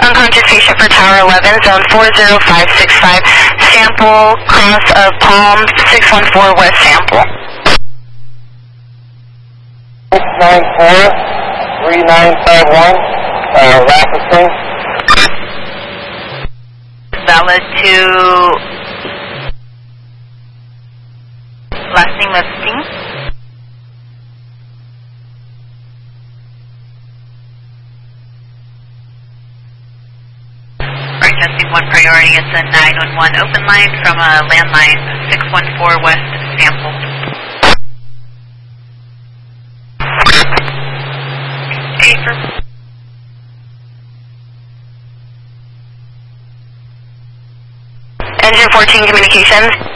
Unconscious patient for Tower 11, zone 40565. Sample cross of Palm 614 West sample. 694-3951, Rapidston. Valid to last name of Sting. Right, testing 1 priority. It's a 911 open line from a landline 614 West sample. Engine 14 communications.